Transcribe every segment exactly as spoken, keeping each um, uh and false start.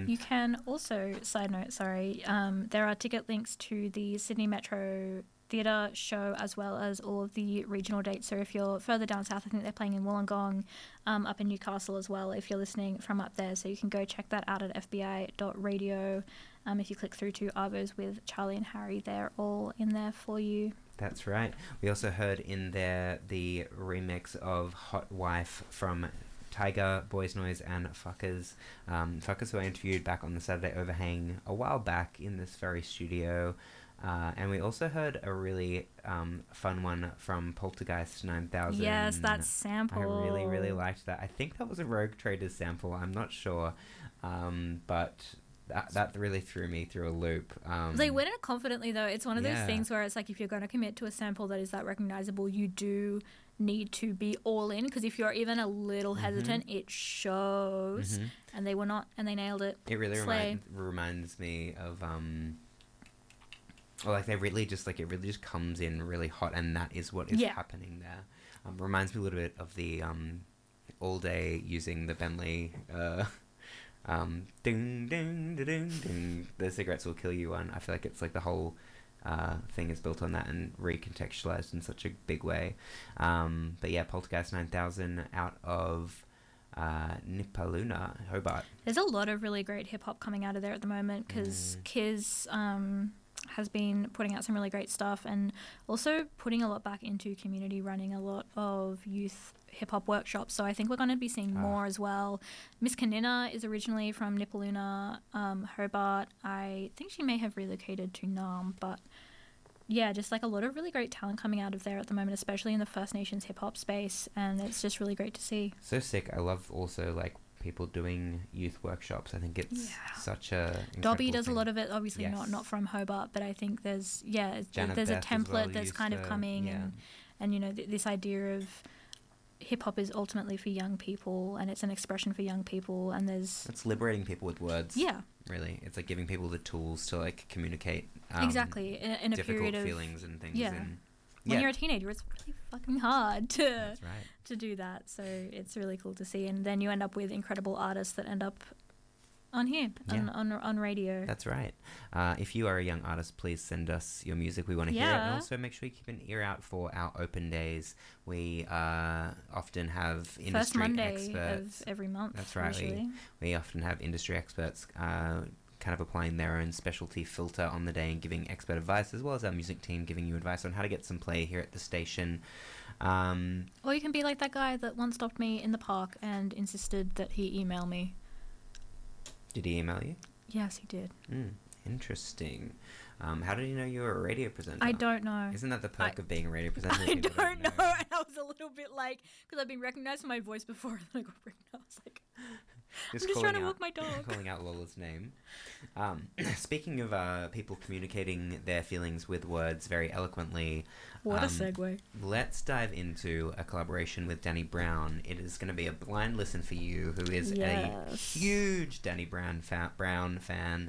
time. You can also, side note, sorry, um, there are ticket links to the Sydney Metro Theatre show as well as all of the regional dates. So if you're further down south, I think they're playing in Wollongong, um, up in Newcastle as well, if you're listening from up there. So you can go check that out at f b i dot radio. Um, if you click through to Arvos with Charlie and Harry, they're all in there for you. That's right. We also heard in there the remix of Hot Wife from Tiger, Boys Noise, and Fuckers. Um, Fuckers, who I interviewed back on the Saturday Overhang a while back in this very studio. Uh, and we also heard a really um, fun one from Poltergeist nine thousand. Yes, that sample. I really, really liked that. I think that was a Rogue Traders sample. I'm not sure. Um, but that, that really threw me through a loop. Um, they went in confidently, though. It's one of yeah. those things where it's like if you're going to commit to a sample that is that recognizable, you do need to be all in, because if you're even a little hesitant, mm-hmm. it shows. Mm-hmm. And they were not, and they nailed it. It really remind, reminds me of... Um, Or like they really just like it really just comes in really hot, and that is what is yeah. happening there. Um, reminds me a little bit of the um, all day using the Bentley uh, um, ding ding ding ding ding. The cigarettes will kill you one. I feel like it's like the whole uh, thing is built on that and recontextualized in such a big way. Um, but yeah, Poltergeist nine thousand out of uh, Nipaluna, Hobart. There's a lot of really great hip hop coming out of there at the moment because mm. Kiz. Um, has been putting out some really great stuff and also putting a lot back into community, running a lot of youth hip-hop workshops. So I think we're going to be seeing more oh. as well. Miss Kanina is originally from Nipaluna, um, Hobart. I think she may have relocated to Naarm, but yeah, just like a lot of really great talent coming out of there at the moment, especially in the First Nations hip-hop space, and it's just really great to see. So sick. I love also like people doing youth workshops. I think it's yeah. such a Dobby does thing. a lot of it, obviously yes. not not from Hobart, but I think there's yeah Janet there's Beth a template well that's kind of coming yeah. and and you know th- this idea of hip hop is ultimately for young people and it's an expression for young people, and there's it's liberating people with words. Yeah, really, it's like giving people the tools to like communicate um, exactly in, in a difficult period of feelings and things. Yeah. And, when yeah. you're a teenager, it's really fucking hard to That's right. to do that. So it's really cool to see, and then you end up with incredible artists that end up on here, yeah. on, on on radio. That's right. Uh, if you are a young artist, please send us your music. We want to yeah. hear it. And also make sure you keep an ear out for our open days. We uh, often have industry First Monday experts. of every month. That's right. We, we often have industry experts uh, kind of applying their own specialty filter on the day and giving expert advice, as well as our music team giving you advice on how to get some play here at the station. Um, or you can be like that guy that once stopped me in the park and insisted that he email me. Did he email you? Yes, he did. Mm, interesting. Um, how did he know you were a radio presenter? I don't know. Isn't that the perk I, of being a radio presenter? I don't, don't know. know. And I was a little bit like, because I've been recognised for my voice before, and then I got recognized. I was like, just I'm just trying to out, walk my dog. Calling out Lola's name. Um, speaking of uh, people communicating their feelings with words very eloquently. What um, a segue. Let's dive into a collaboration with Danny Brown. It is going to be a blind listen for you, who is yes. a huge Danny Brown, fa- Brown fan.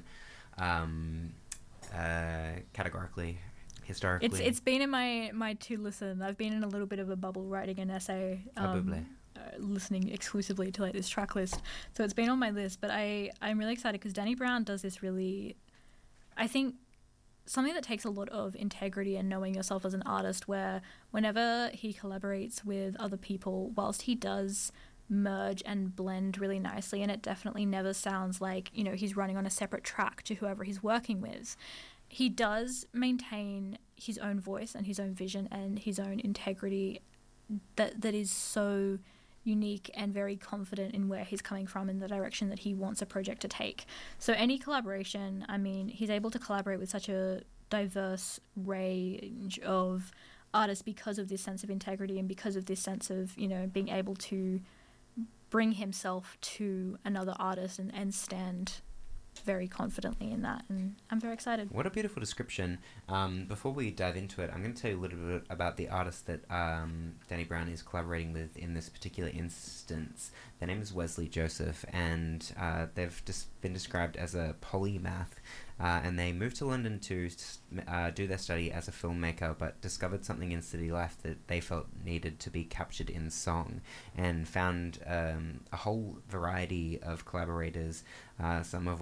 Um... Uh, categorically, historically. It's it's been in my, my to listen. I've been in a little bit of a bubble writing an essay, um, uh, listening exclusively to like this track list. So it's been on my list, but I, I'm really excited because Danny Brown does this really, I think, something that takes a lot of integrity and knowing yourself as an artist, where whenever he collaborates with other people, whilst he does merge and blend really nicely, and it definitely never sounds like, you know, he's running on a separate track to whoever he's working with. He does maintain his own voice and his own vision and his own integrity that that is so unique and very confident in where he's coming from and the direction that he wants a project to take. So any collaboration, I mean, he's able to collaborate with such a diverse range of artists because of this sense of integrity and because of this sense of, you know, being able to bring himself to another artist and, and stand very confidently in that, and I'm very excited. What a beautiful description. Um, before we dive into it, I'm going to tell you a little bit about the artist that um, Danny Brown is collaborating with in this particular instance. Their name is Wesley Joseph, and uh, they've just been described as a polymath, uh, and they moved to London to uh, do their study as a filmmaker, but discovered something in city life that they felt needed to be captured in song, and found um, a whole variety of collaborators, uh, some of